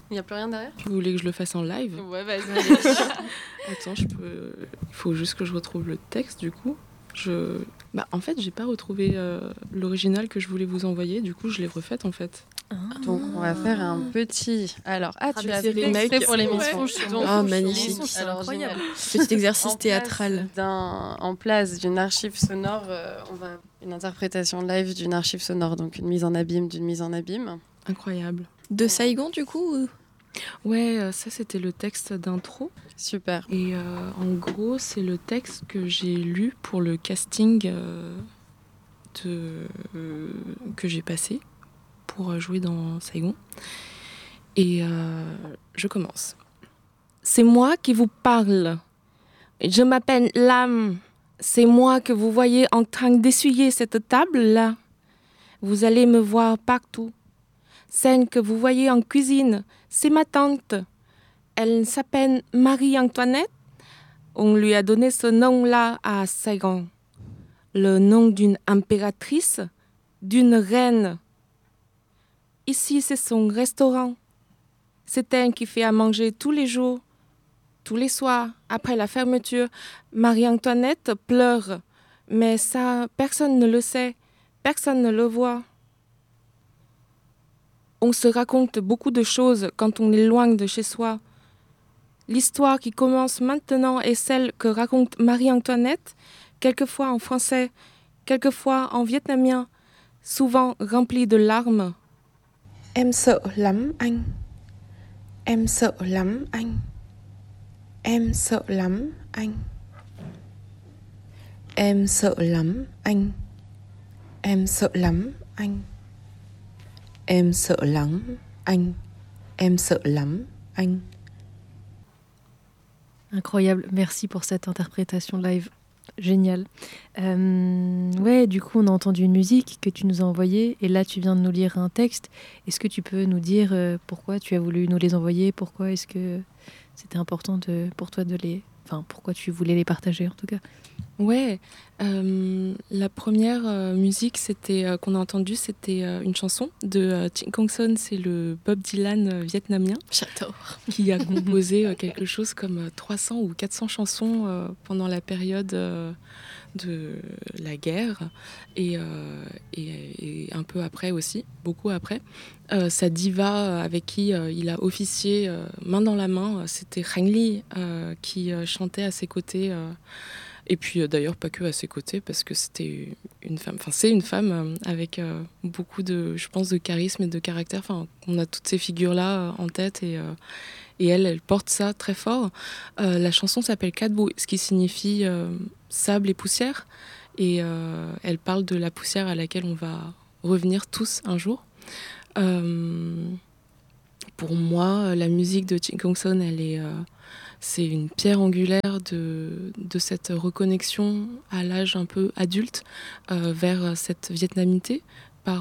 Il n'y a plus rien derrière ? Vous voulez que je le fasse en live ? Ouais, vas-y. Attends, il faut juste que je retrouve le texte, du coup. En fait, j'ai pas retrouvé l'original que je voulais vous envoyer, du coup, je l'ai refaite, en fait. Donc, on va faire un petit... Alors, tu l'as c'est fait remake. exprès pour l'émission. Ouais. Donc, Magnifique. C'est alors, incroyable. Petit exercice théâtral. En place d'une archive sonore, on va une interprétation live d'une archive sonore, donc une mise en abîme d'une mise en abîme. Incroyable. De Saigon, du coup Ouais, ça, c'était le texte d'intro. Super. Et en gros, c'est le texte que j'ai lu pour le casting que j'ai passé pour jouer dans Saigon. Et je commence. C'est moi qui vous parle. Je m'appelle Lam. C'est moi que vous voyez en train d'essuyer cette table-là. Vous allez me voir partout. Celle que vous voyez en cuisine, c'est ma tante. Elle s'appelle Marie-Antoinette. On lui a donné ce nom-là à Saigon. Le nom d'une impératrice, d'une reine. Ici, c'est son restaurant. C'est elle qui fait à manger tous les jours, tous les soirs, après la fermeture. Marie-Antoinette pleure, mais ça, personne ne le sait, personne ne le voit. On se raconte beaucoup de choses quand on est loin de chez soi. L'histoire qui commence maintenant est celle que raconte Marie-Antoinette, quelquefois en français, quelquefois en vietnamien, souvent remplie de larmes. Em sợ lắm anh. Em sợ lắm anh. Em sợ lắm anh. Em sợ lắm anh. Em sợ lắm anh. Em sợ lắm anh. Em sợ lắm anh. Incroyable, merci pour cette interprétation live. Génial. Ouais, du coup, on a entendu une musique que tu nous as envoyée et là, tu viens de nous lire un texte. Est-ce que tu peux nous dire pourquoi tu as voulu nous les envoyer ? Pourquoi est-ce que c'était important pour toi de les... Enfin, pourquoi tu voulais les partager, en tout cas ? Ouais, la première musique qu'on a entendue, c'était une chanson de Chinh Kong Son, c'est le Bob Dylan vietnamien. J'adore. Qui a composé quelque chose comme 300 ou 400 chansons pendant la période de la guerre et un peu après aussi, beaucoup après. Sa diva avec qui il a officié main dans la main, c'était Hang Lee qui chantait à ses côtés. Et puis d'ailleurs pas que à ses côtés parce que c'était une femme, enfin c'est une femme avec beaucoup de, je pense, de charisme et de caractère. Enfin, on a toutes ces figures-là en tête et elle porte ça très fort. La chanson s'appelle Kadbu, ce qui signifie sable et poussière. Et elle parle de la poussière à laquelle on va revenir tous un jour. Pour moi, la musique de Chinh Kong Son, c'est une pierre angulaire de cette reconnexion à l'âge un peu adulte vers cette vietnamité par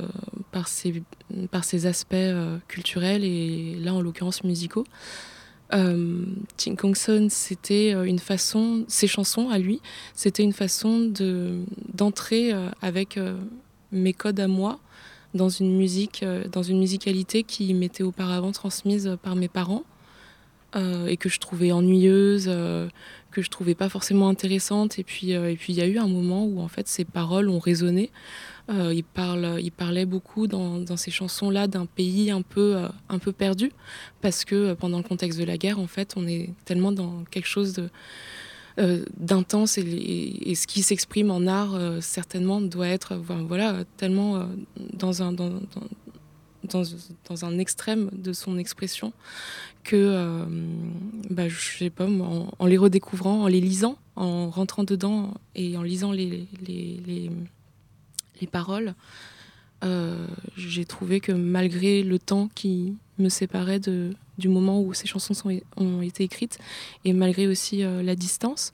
ses aspects culturels et là en l'occurrence musicaux. Chinh Kong Son, c'était une façon, ses chansons à lui, c'était une façon d'entrer avec mes codes à moi dans une musique, dans une musicalité qui m'était auparavant transmise par mes parents. Et que je trouvais ennuyeuse, que je trouvais pas forcément intéressante. Et puis il y a eu un moment où en fait ces paroles ont résonné. Il parlait beaucoup dans ces chansons-là d'un pays un peu perdu, parce que pendant le contexte de la guerre, en fait, on est tellement dans quelque chose d'intense et ce qui s'exprime en art certainement doit être tellement dans un extrême de son expression que je sais pas, en les redécouvrant, en les lisant, en rentrant dedans et en lisant les paroles, j'ai trouvé que malgré le temps qui me séparait du moment où ces chansons ont été écrites et malgré aussi la distance,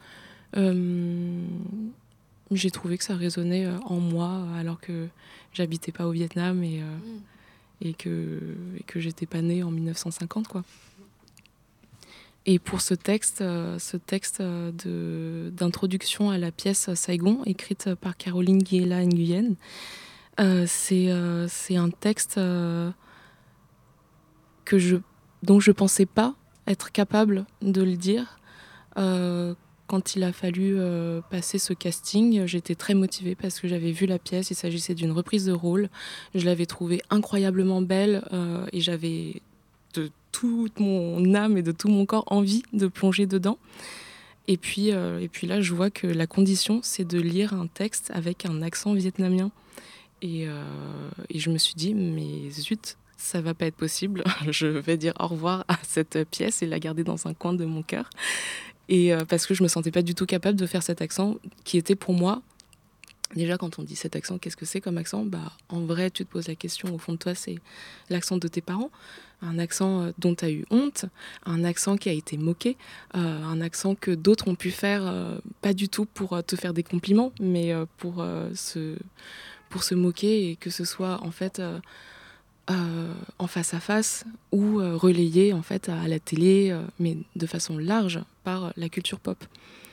j'ai trouvé que ça résonnait en moi alors que j'habitais pas au Vietnam et que j'étais pas née en 1950, quoi. Et pour ce texte d'introduction à la pièce Saigon, écrite par Caroline Guiela Nguyen, c'est un texte que je dont je pensais pas être capable de le dire. Quand il a fallu passer ce casting, j'étais très motivée parce que j'avais vu la pièce. Il s'agissait d'une reprise de rôle. Je l'avais trouvée incroyablement belle et j'avais de toute mon âme et de tout mon corps envie de plonger dedans. Et puis là, je vois que la condition, c'est de lire un texte avec un accent vietnamien. Et je me suis dit, mais zut, ça va pas être possible. Je vais dire au revoir à cette pièce et la garder dans un coin de mon cœur. Et parce que je me sentais pas du tout capable de faire cet accent qui était pour moi. Déjà, quand on dit cet accent, qu'est-ce que c'est comme accent ? En vrai, tu te poses la question, au fond de toi, c'est l'accent de tes parents, un accent dont tu as eu honte, un accent qui a été moqué, un accent que d'autres ont pu faire, pas du tout pour te faire des compliments, mais pour se moquer, et que ce soit en fait en face à face ou relayé en fait à la télé, mais de façon large par la culture pop.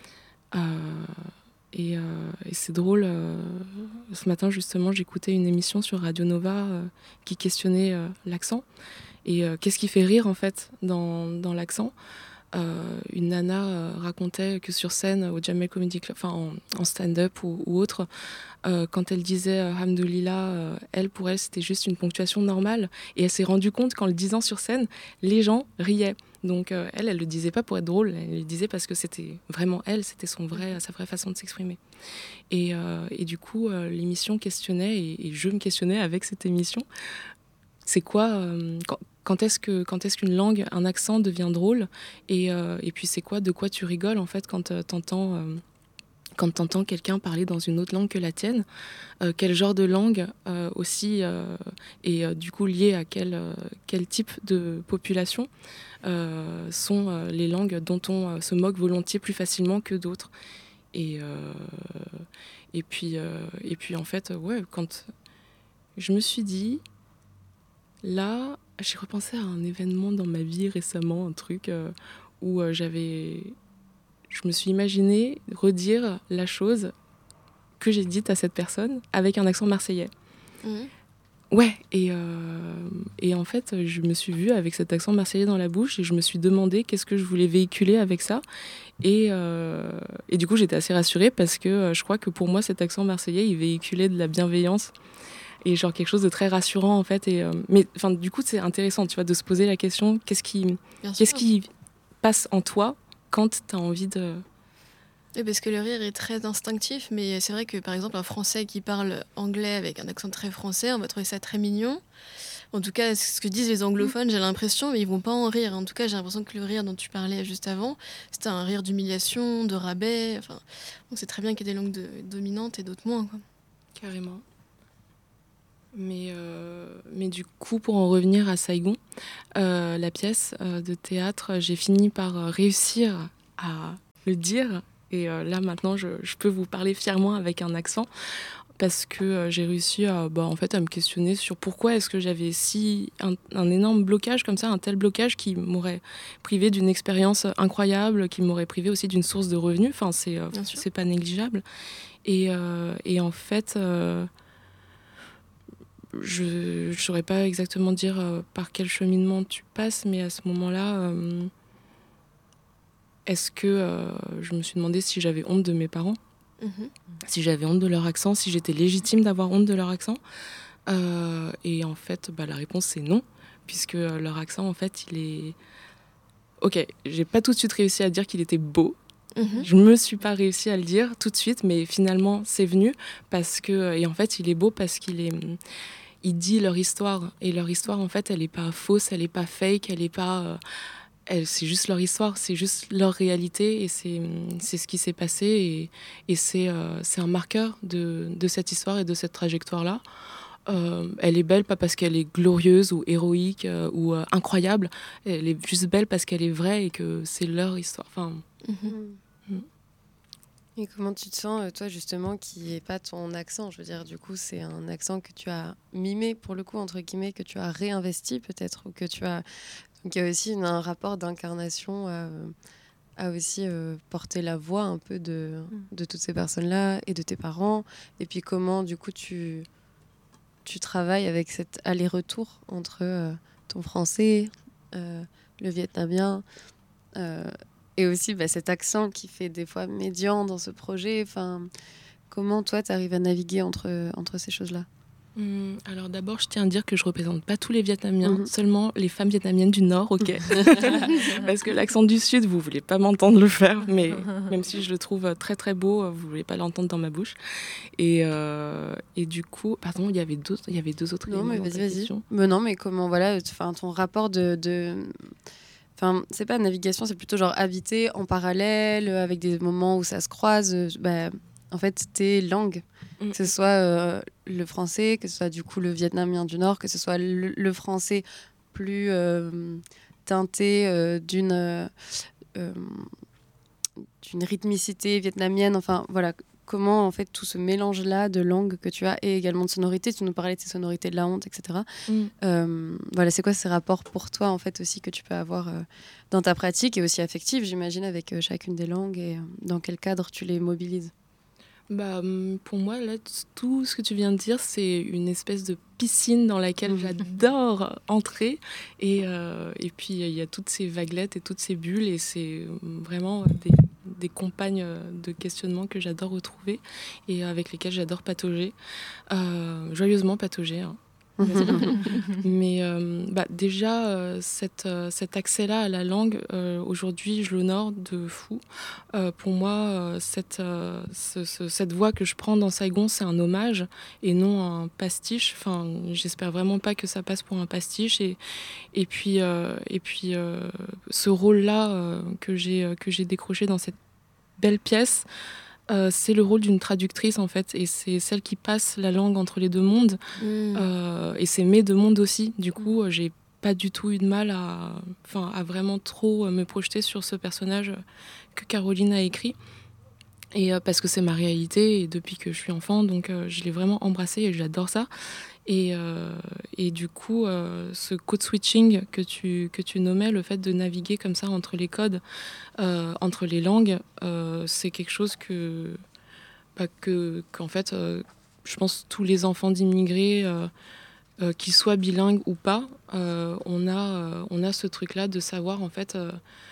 Et c'est drôle, ce matin justement j'écoutais une émission sur Radio Nova qui questionnait l'accent et qu'est-ce qui fait rire en fait dans l'accent. Une nana racontait que sur scène au Jamel Comedy Club, enfin en stand-up ou autre, quand elle disait Hamdoulillah, pour elle c'était juste une ponctuation normale, et elle s'est rendue compte qu'en le disant sur scène les gens riaient. Donc elle le disait pas pour être drôle, elle le disait parce que c'était vraiment elle, c'était sa vraie façon de s'exprimer. Et du coup l'émission questionnait, et je me questionnais avec cette émission. C'est quoi quand est-ce qu'une langue, un accent devient drôle, et puis c'est quoi, de quoi tu rigoles en fait quand t'entends quelqu'un parler dans une autre langue que la tienne, quel genre de langue aussi est du coup lié à quel type de population sont les langues dont on se moque volontiers plus facilement que d'autres. Et puis en fait, ouais, quand je me suis dit, là, j'ai repensé à un événement dans ma vie récemment, un truc où je me suis imaginée redire la chose que j'ai dite à cette personne avec un accent marseillais. Mmh. Ouais, et en fait, je me suis vue avec cet accent marseillais dans la bouche, et je me suis demandé qu'est-ce que je voulais véhiculer avec ça. Et du coup, j'étais assez rassurée parce que je crois que pour moi, cet accent marseillais, il véhiculait de la bienveillance. Et genre quelque chose de très rassurant en fait. Mais du coup, c'est intéressant, tu vois, de se poser la question, qu'est-ce qui passe en toi quand tu as envie de... Oui, parce que le rire est très instinctif, mais c'est vrai que par exemple un Français qui parle anglais avec un accent très français, on va trouver ça très mignon. En tout cas, c'est ce que disent les anglophones, j'ai l'impression, mais ils vont pas en rire. En tout cas, j'ai l'impression que le rire dont tu parlais juste avant, c'était un rire d'humiliation, de rabais. Enfin, on sait très bien qu'il y a des langues dominantes et d'autres moins, quoi. Carrément. Mais du coup, pour en revenir à Saigon, la pièce de théâtre, j'ai fini par réussir à le dire. Et là, maintenant, je peux vous parler fièrement avec un accent, parce que j'ai réussi en fait, à me questionner sur pourquoi est-ce que j'avais un énorme blocage comme ça, un tel blocage qui m'aurait privé d'une expérience incroyable, qui m'aurait privé aussi d'une source de revenus. Enfin, c'est pas négligeable. Et en fait... je ne saurais pas exactement dire par quel cheminement tu passes, mais à ce moment-là, est-ce que je me suis demandé si j'avais honte de mes parents, si j'avais honte de leur accent, si j'étais légitime d'avoir honte de leur accent. Et en fait, la réponse c'est non, puisque leur accent, en fait, il est... Ok, j'ai pas tout de suite réussi à dire qu'il était beau. Je me suis pas réussi à le dire tout de suite, mais finalement c'est venu parce que... Et en fait, il est beau parce il dit leur histoire, et leur histoire en fait elle est pas fausse, elle est pas fake, elle est pas c'est juste leur histoire, c'est juste leur réalité, et c'est ce qui s'est passé, et c'est un marqueur de cette histoire et de cette trajectoire là. Elle est belle pas parce qu'elle est glorieuse ou héroïque ou incroyable, elle est juste belle parce qu'elle est vraie et que c'est leur histoire. Et comment tu te sens, toi, justement, qui n'est pas ton accent ? Je veux dire, du coup, c'est un accent que tu as mimé, pour le coup, entre guillemets, que tu as réinvesti, peut-être, ou que tu as... Donc, il y a aussi un rapport d'incarnation à aussi porter la voix un peu de toutes ces personnes-là et de tes parents. Et puis, comment, du coup, tu travailles avec cet aller-retour entre ton français, le vietnamien, et aussi cet accent qui fait des fois médian dans ce projet. Enfin, comment toi, tu arrives à naviguer entre ces choses-là? Alors d'abord, je tiens à dire que je représente pas tous les Vietnamiens, seulement les femmes vietnamiennes du Nord, ok. Parce que l'accent du Sud, vous voulez pas m'entendre le faire, mais même si je le trouve très très beau, vous voulez pas l'entendre dans ma bouche. Et du coup, pardon, il y avait deux autres. Non, mais vas-y. Mais non, mais comment, voilà, ton rapport Enfin, c'est pas navigation, c'est plutôt genre habiter en parallèle, avec des moments où ça se croise. En fait, tes langues, que ce soit le français, que ce soit du coup le vietnamien du Nord, que ce soit le français plus teinté d'une rythmicité vietnamienne. Enfin, voilà, comment en fait tout ce mélange-là de langues que tu as et également de sonorités. Tu nous parlais de ces sonorités de la honte, etc. Voilà, c'est quoi ces rapports pour toi en fait aussi que tu peux avoir dans ta pratique et aussi affective, j'imagine, avec chacune des langues et dans quel cadre tu les mobilises? Pour moi, là, tout ce que tu viens de dire, c'est une espèce de piscine dans laquelle j'adore entrer. Et puis, il y a toutes ces vaguelettes et toutes ces bulles. Et c'est vraiment des compagnes de questionnement que j'adore retrouver et avec lesquelles j'adore patauger. Joyeusement patauger, hein. Mais déjà, cet accès-là à la langue, aujourd'hui, je l'honore de fou. Pour moi, cette voix que je prends dans Saigon, c'est un hommage et non un pastiche. Enfin, j'espère vraiment pas que ça passe pour un pastiche. Et puis, ce rôle-là que j'ai décroché dans cette belle pièce, c'est le rôle d'une traductrice en fait, et c'est celle qui passe la langue entre les deux mondes, et c'est mes deux mondes aussi. Du coup, j'ai pas du tout eu de mal à vraiment trop me projeter sur ce personnage que Caroline a écrit, et parce que c'est ma réalité et depuis que je suis enfant, donc je l'ai vraiment embrassé et j'adore ça. Et du coup, ce code switching que tu nommais, le fait de naviguer comme ça entre les codes, entre les langues, c'est quelque chose qu'en fait, je pense tous les enfants d'immigrés, qu'ils soient bilingues ou pas, on a ce truc-là de savoir en fait,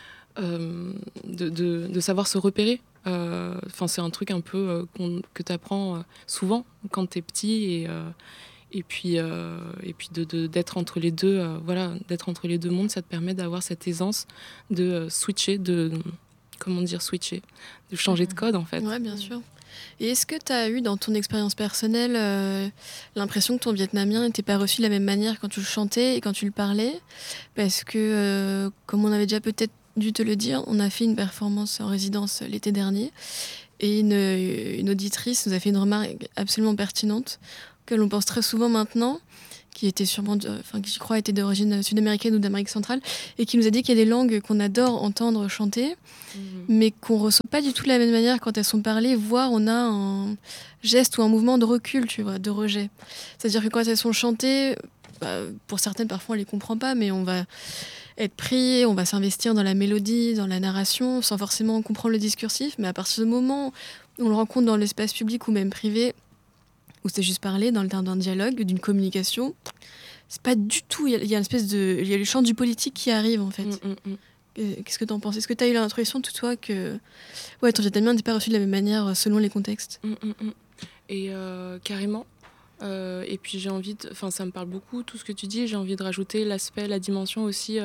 de savoir se repérer. C'est un truc un peu que tu apprends souvent quand tu es petit, et puis d'être entre les deux, d'être entre les deux mondes, ça te permet d'avoir cette aisance de switcher, de changer de code en fait. Ouais, bien sûr. Et est-ce que tu as eu dans ton expérience personnelle l'impression que ton vietnamien n'était pas reçu de la même manière quand tu le chantais et quand tu le parlais? Parce que, comme on avait déjà peut-être dû te le dire, on a fait une performance en résidence l'été dernier et une auditrice nous a fait une remarque absolument pertinente que l'on pense très souvent maintenant, qui était sûrement, qui je crois était d'origine sud-américaine ou d'Amérique centrale, et qui nous a dit qu'il y a des langues qu'on adore entendre chanter, mais qu'on ressent pas du tout de la même manière quand elles sont parlées, voire on a un geste ou un mouvement de recul, tu vois, de rejet. C'est-à-dire que quand elles sont chantées, pour certaines parfois on les comprend pas, mais on va être pris, on va s'investir dans la mélodie, dans la narration, sans forcément comprendre le discursif, mais à partir du moment où on le rencontre dans l'espace public ou même privé, où c'est juste parler dans le terme d'un dialogue, d'une communication, c'est pas du tout. Il y a une espèce de, il y a le champ du politique qui arrive en fait. Qu'est-ce que t'en penses? Est-ce que t'as eu l'impression tout toi que ton vietnamien n'est pas reçu de la même manière selon les contextes? Et carrément. Et puis j'ai envie ça me parle beaucoup tout ce que tu dis. J'ai envie de rajouter l'aspect, la dimension aussi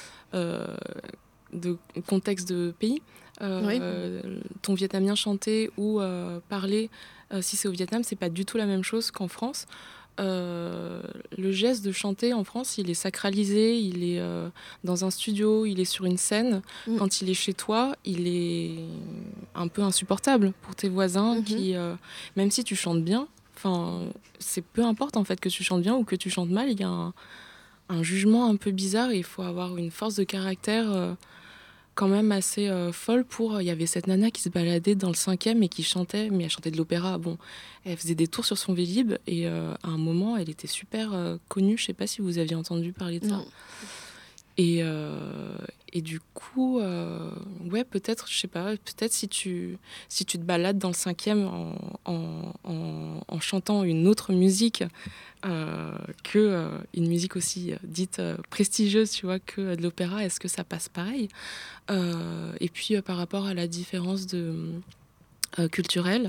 de contexte de pays. Oui. Ton vietnamien chanter ou parler, si c'est au Vietnam, c'est pas du tout la même chose qu'en France. Le geste de chanter en France, il est sacralisé, il est dans un studio, il est sur une scène. Quand il est chez toi, il est un peu insupportable pour tes voisins qui, même si tu chantes bien, c'est peu importe en fait que tu chantes bien ou que tu chantes mal, il y a un jugement un peu bizarre et il faut avoir une force de caractère quand même assez folle pour... Il y avait cette nana qui se baladait dans le 5e et qui chantait, mais elle chantait de l'opéra. Bon, elle faisait des tours sur son Vélib et à un moment, elle était super connue. Je sais pas si vous aviez entendu parler de ça. Et du coup, ouais, peut-être, je sais pas, peut-être si tu te balades dans le 5e en chantant une autre musique que une musique aussi dite prestigieuse, tu vois, que de l'opéra, est-ce que ça passe pareil? Et puis par rapport à la différence culturelle,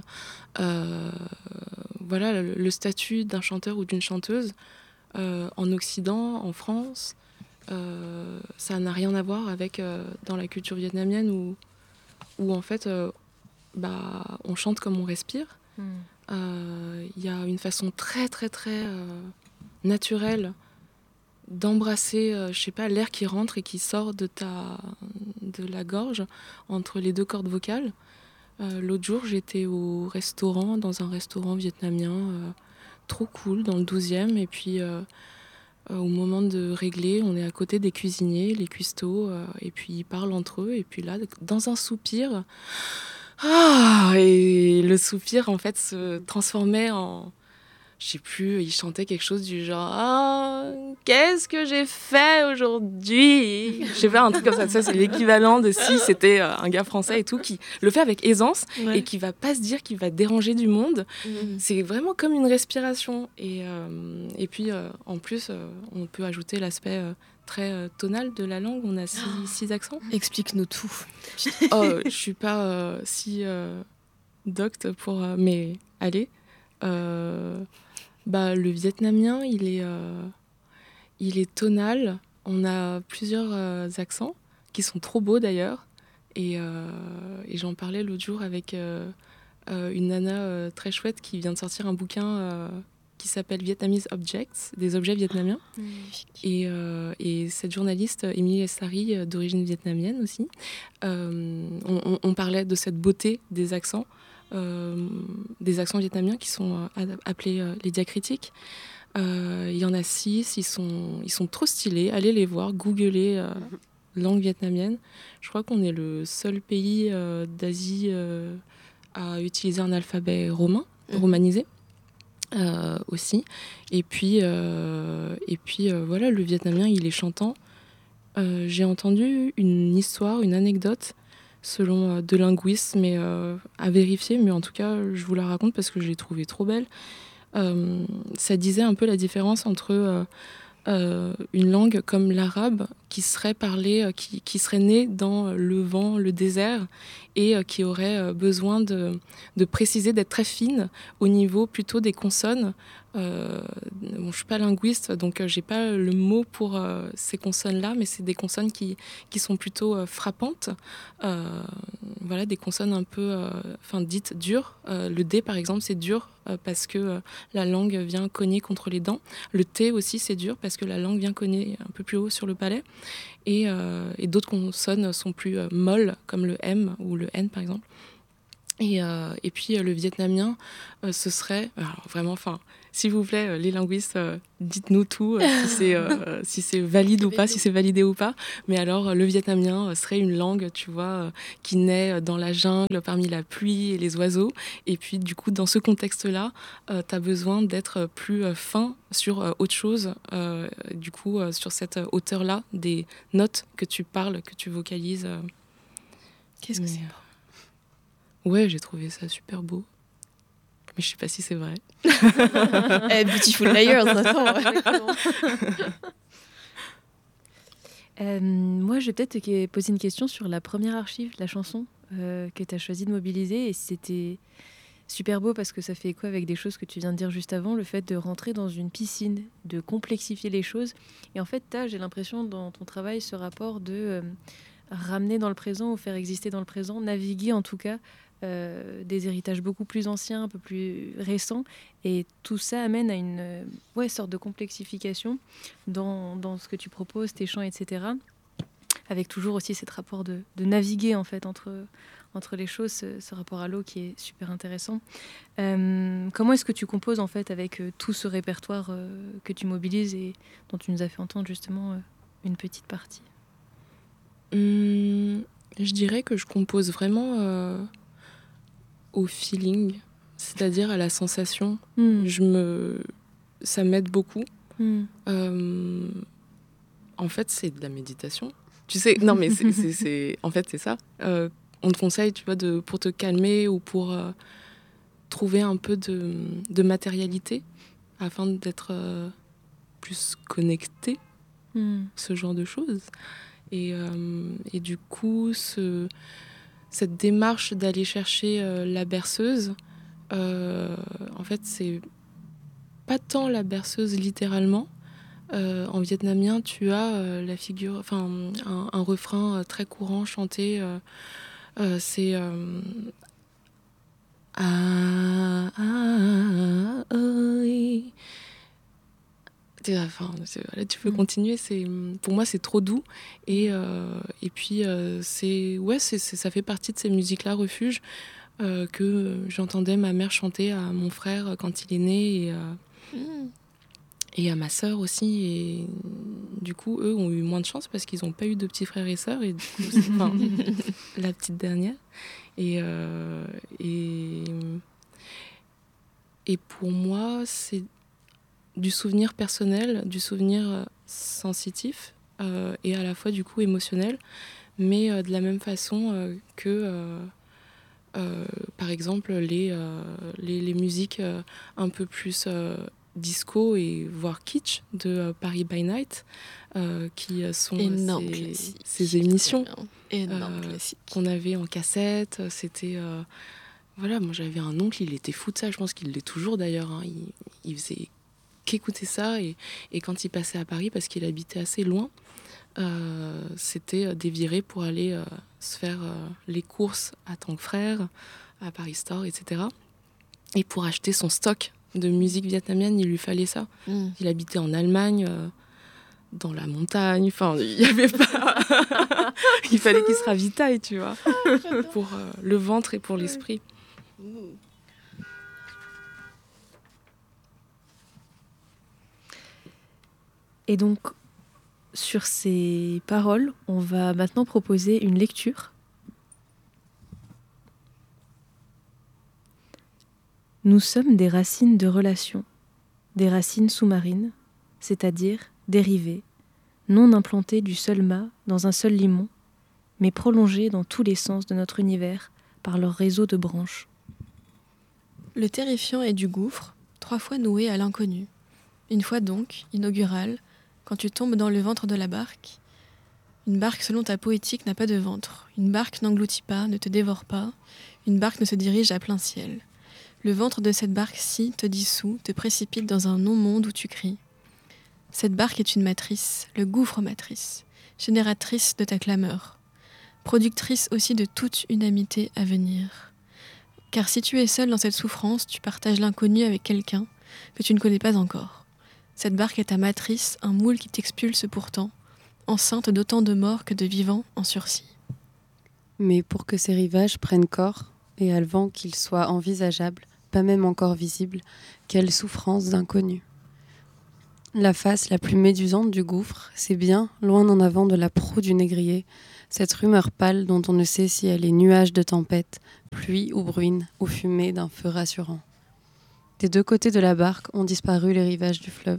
voilà, le statut d'un chanteur ou d'une chanteuse en Occident, en France, ça n'a rien à voir avec dans la culture vietnamienne où en fait, on chante comme on respire. Y a une façon très très très naturelle d'embrasser, je sais pas, l'air qui rentre et qui sort de la gorge entre les deux cordes vocales. L'autre jour, j'étais dans un restaurant vietnamien trop cool, dans le 12e, et puis au moment de régler, on est à côté des cuisiniers, les cuistots, et puis ils parlent entre eux, et puis là, dans un soupir, et le soupir, en fait, se transformait en... Je sais plus, il chantait quelque chose du genre qu'est-ce que j'ai fait aujourd'hui? Je sais pas, un truc comme ça. Ça, c'est l'équivalent de si c'était un gars français et tout, qui le fait avec aisance et qui va pas se dire qu'il va déranger du monde. C'est vraiment comme une respiration. Et puis, en plus, on peut ajouter l'aspect très tonal de la langue. On a 6 accents. Explique-nous tout. Je suis pas si docte pour... mais allez... le vietnamien, il est tonal. On a plusieurs accents qui sont trop beaux d'ailleurs. Et j'en parlais l'autre jour avec une nana très chouette qui vient de sortir un bouquin qui s'appelle Vietnamese Objects, des objets vietnamiens. Et cette journaliste, Émilie Essari, d'origine vietnamienne aussi, on parlait de cette beauté des accents vietnamiens qui sont appelés les diacritiques. Il y en a 6, ils sont trop stylés. Allez les voir, googlez langue vietnamienne. Je crois qu'on est le seul pays d'Asie à utiliser un alphabet romanisé aussi. Et puis voilà, le vietnamien, il est chantant. J'ai entendu une histoire, une anecdote selon deux linguistes, mais à vérifier. Mais en tout cas, je vous la raconte parce que je l'ai trouvée trop belle. Ça disait un peu la différence entre une langue comme l'arabe qui serait parlée, qui serait née dans le vent, le désert, et qui aurait besoin de préciser, d'être très fine au niveau plutôt des consonnes. Je suis pas linguiste, donc j'ai pas le mot pour ces consonnes-là, mais c'est des consonnes qui sont plutôt frappantes. Voilà, des consonnes un peu dites dures. Le D, par exemple, c'est dur parce que la langue vient cogner contre les dents. Le T aussi, c'est dur parce que la langue vient cogner un peu plus haut sur le palais. Et d'autres consonnes sont plus molles, comme le M ou le N, par exemple. Et puis le vietnamien, ce serait... Alors, vraiment, s'il vous plaît, les linguistes, dites-nous tout, si c'est valide ou pas, si c'est validé ou pas. Mais alors, le vietnamien serait une langue, tu vois, qui naît dans la jungle, parmi la pluie et les oiseaux. Et puis, du coup, dans ce contexte-là, tu as besoin d'être plus fin sur autre chose. Du coup, sur cette hauteur-là, des notes que tu parles, que tu vocalises. Qu'est-ce que c'est beau. Ouais, j'ai trouvé ça super beau. Mais je sais pas si c'est vrai. Beautiful Layers, attends. Moi, je vais peut-être te poser une question sur la première archive, la chanson que tu as choisi de mobiliser. Et c'était super beau parce que ça fait écho avec des choses que tu viens de dire juste avant, le fait de rentrer dans une piscine, de complexifier les choses. Et en fait, j'ai l'impression dans ton travail ce rapport de ramener dans le présent ou faire exister dans le présent, naviguer en tout cas des héritages beaucoup plus anciens, un peu plus récents, et tout ça amène à une sorte de complexification dans ce que tu proposes, tes chants, etc. Avec toujours aussi cet rapport de naviguer en fait entre les choses, ce rapport à l'eau qui est super intéressant. Comment est-ce que tu composes en fait avec tout ce répertoire que tu mobilises et dont tu nous as fait entendre justement une petite partie? Je dirais que je compose vraiment au feeling, c'est-à-dire à la sensation. Ça m'aide beaucoup. En En fait, c'est de la méditation. Tu sais, non, mais en fait, c'est ça. On te conseille, tu vois, pour te calmer ou pour trouver un peu de matérialité afin d'être plus connecté, ce genre de choses. Et du coup, cette démarche d'aller chercher la berceuse, en fait, c'est pas tant la berceuse littéralement. En vietnamien, tu as la figure, enfin un refrain très courant chanté. C'est ah, ah, ơi. Enfin, là, tu peux continuer. Pour moi, c'est trop doux. Et puis, ça fait partie de ces musiques-là, refuge, que j'entendais ma mère chanter à mon frère quand il est né et à ma sœur aussi. Et du coup, eux ont eu moins de chance parce qu'ils n'ont pas eu de petits frères et sœurs. Et du coup, c'est la petite dernière. Et pour moi, c'est du souvenir personnel, du souvenir sensitif et à la fois du coup émotionnel, mais de la même façon que par exemple les musiques un peu plus disco et voire kitsch de Paris by Night, qui sont ces émissions qu'on avait en cassette. C'était voilà, moi j'avais un oncle, il était fou de ça, je pense qu'il l'est toujours d'ailleurs, hein. Il faisait qu'écouter ça, et quand il passait à Paris, parce qu'il habitait assez loin, c'était des virées pour aller se faire les courses à Tank Frère, à Paris Store, etc. Et pour acheter son stock de musique vietnamienne, il lui fallait ça. Il habitait en Allemagne, dans la montagne, enfin, il y avait pas... il fallait qu'il se ravitaille, tu vois, pour le ventre et pour l'esprit. Et donc, sur ces paroles, on va maintenant proposer une lecture. Nous sommes des racines de relations, des racines sous-marines, c'est-à-dire dérivées, non implantées du seul mât dans un seul limon, mais prolongées dans tous les sens de notre univers par leur réseau de branches. Le terrifiant est du gouffre, 3 fois noué à l'inconnu. Une fois donc, inaugurale, quand tu tombes dans le ventre de la barque. Une barque selon ta poétique n'a pas de ventre. Une barque n'engloutit pas, ne te dévore pas. Une barque ne se dirige à plein ciel. Le ventre de cette barque-ci te dissout, te précipite dans un non-monde où tu cries. Cette barque est une matrice, le gouffre matrice, génératrice de ta clameur, productrice aussi de toute une amitié à venir. Car si tu es seul dans cette souffrance, tu partages l'inconnu avec quelqu'un que tu ne connais pas encore. Cette barque est ta matrice, un moule qui t'expulse pourtant, enceinte d'autant de morts que de vivants en sursis. Mais pour que ces rivages prennent corps, et avant qu'ils soient envisageables, pas même encore visibles, quelle souffrance d'inconnu. La face la plus médusante du gouffre, c'est bien, loin en avant de la proue du négrier, cette rumeur pâle dont on ne sait si elle est nuage de tempête, pluie ou bruine, ou fumée d'un feu rassurant. Des deux côtés de la barque ont disparu les rivages du fleuve.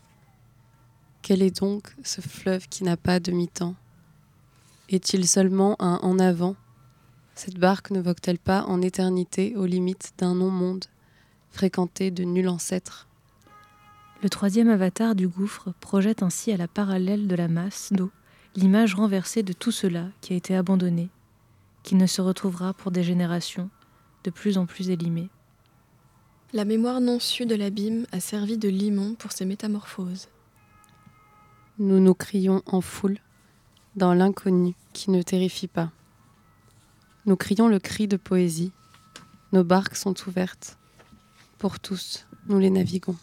Quel est donc ce fleuve qui n'a pas de mi-temps ? Est-il seulement un en avant ? Cette barque ne vogue-t-elle pas en éternité aux limites d'un non-monde, fréquenté de nuls ancêtres ? Le troisième avatar du gouffre projette ainsi à la parallèle de la masse d'eau l'image renversée de tout cela qui a été abandonné, qui ne se retrouvera pour des générations de plus en plus élimées. La mémoire non sue de l'abîme a servi de limon pour ses métamorphoses. Nous nous crions en foule, dans l'inconnu qui ne terrifie pas. Nous crions le cri de poésie. Nos barques sont ouvertes. Pour tous, nous les naviguons.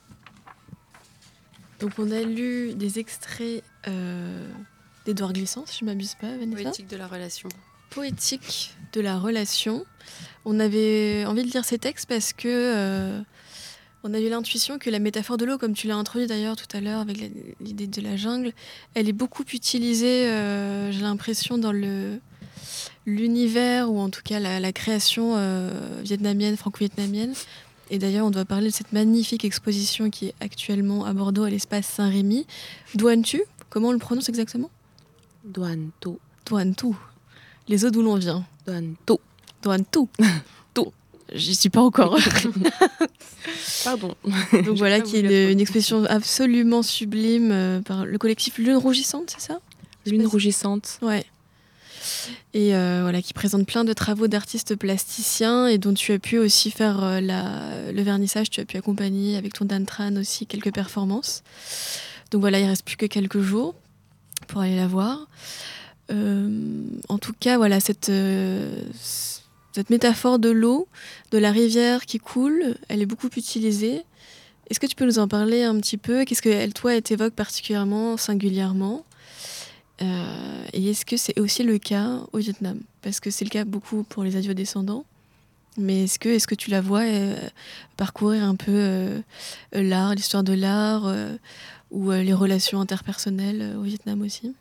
Donc on a lu des extraits d'Édouard Glissant, si je ne m'abuse pas, Vanessa. Poétique de la relation. Poétique de la relation. On avait envie de lire ces textes parce que on a eu l'intuition que la métaphore de l'eau, comme tu l'as introduit d'ailleurs tout à l'heure avec l'idée de la jungle, elle est beaucoup utilisée, j'ai l'impression, dans l'univers, ou en tout cas la création vietnamienne, franco-vietnamienne. Et d'ailleurs, on doit parler de cette magnifique exposition qui est actuellement à Bordeaux, à l'espace Saint-Rémy. Douane-tu, Comment on le prononce exactement? Duantou. Duantou. Les eaux d'où l'on vient. Duantou. Duantou. Tout. J'y suis pas encore. Pardon. Donc voilà, qui est une expression absolument sublime par le collectif Lune Rougissante, c'est ça? Lune Rougissante. Ouais. Et voilà, qui présente plein de travaux d'artistes plasticiens et dont tu as pu aussi faire le vernissage, tu as pu accompagner avec ton Dan Tran aussi quelques performances. Donc voilà, il reste plus que quelques jours pour aller la voir. En tout cas, voilà, cette métaphore de l'eau, de la rivière qui coule, elle est beaucoup utilisée. Est-ce que tu peux nous en parler un petit peu? Qu'est-ce qu'elle, toi, elle t'évoque particulièrement, singulièrement? Et est-ce que c'est aussi le cas au Vietnam? Parce que c'est le cas beaucoup pour les adieux descendants. Mais est-ce que tu la vois parcourir un peu l'art, l'histoire de l'art ou les relations interpersonnelles au Vietnam aussi?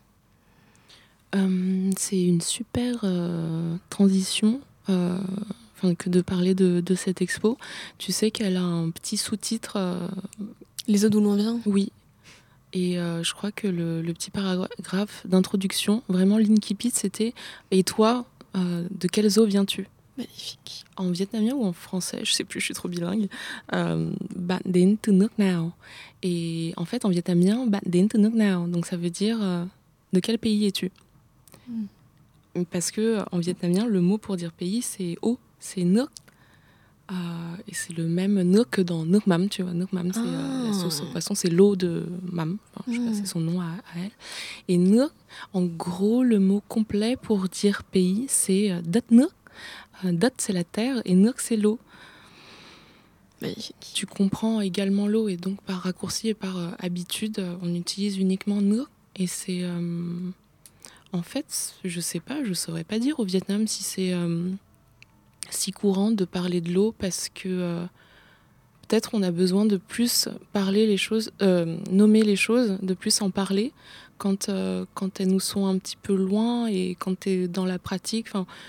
C'est une super transition que de parler de cette expo. Tu sais qu'elle a un petit sous-titre. Les eaux d'où l'on vient? Oui. Et je crois que le petit paragraphe d'introduction, vraiment l'incipit, c'était « Et toi, de quelles eaux viens-tu » Magnifique. En vietnamien ou en français, je sais plus, je suis trop bilingue. Bạn đến từ nước nào? Et en fait, en vietnamien, bạn đến từ nước nào? Donc ça veut dire de quel pays es-tu? Parce que en vietnamien, le mot pour dire pays, c'est eau, c'est nước. Et c'est le même nước que dans nước mắm, tu vois. Nước mắm, c'est la sauce au poisson, c'est l'eau de mắm. Enfin, je sais pas, c'est son nom à elle. Et nước, en gros, le mot complet pour dire pays, c'est đất nước. Đất, c'est la terre, et nước, c'est l'eau. Magnifique. Tu comprends également l'eau, et donc par raccourci et par habitude, on utilise uniquement nước. Et c'est... en fait, je sais pas, je saurais pas dire au Vietnam si c'est... si courant de parler de l'eau parce que peut-être on a besoin de plus parler les choses, nommer les choses, de plus en parler quand elles nous sont un petit peu loin et quand tu es dans la pratique.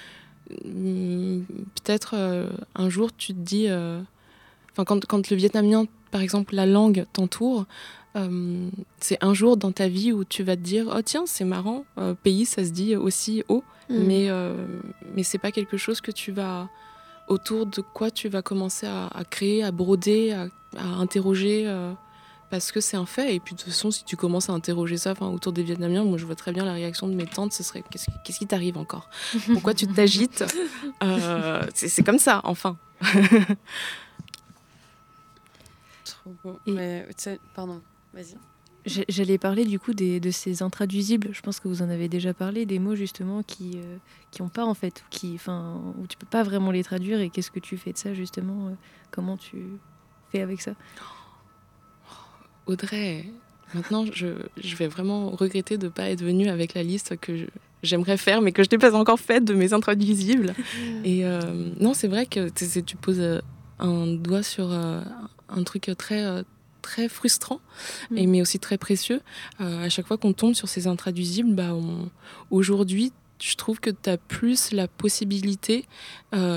Peut-être un jour tu te dis... quand le vietnamien, par exemple, la langue t'entoure, c'est un jour dans ta vie où tu vas te dire « Oh tiens, c'est marrant, pays, ça se dit aussi eau ». Mais c'est pas quelque chose que tu vas... autour de quoi tu vas commencer à créer, à broder, à interroger, parce que c'est un fait. Et puis de toute façon, si tu commences à interroger ça autour des Vietnamiens, moi je vois très bien la réaction de mes tantes, ce serait qu'est-ce qui t'arrive encore? Pourquoi tu t'agites? C'est comme ça, enfin. Trop bon. Mais, pardon, vas-y. J'allais parler du coup de ces intraduisibles. Je pense que vous en avez déjà parlé, des mots justement qui ont pas en fait, où tu peux pas vraiment les traduire. Et qu'est-ce que tu fais de ça justement? Comment tu fais avec ça? Audrey, maintenant je vais vraiment regretter de ne pas être venue avec la liste que j'aimerais faire, mais que je n'ai pas encore faite de mes intraduisibles. Et non, c'est vrai que tu poses un doigt sur un truc très frustrant, mais aussi très précieux. À chaque fois qu'on tombe sur ces intraduisibles, aujourd'hui, je trouve que tu as plus la possibilité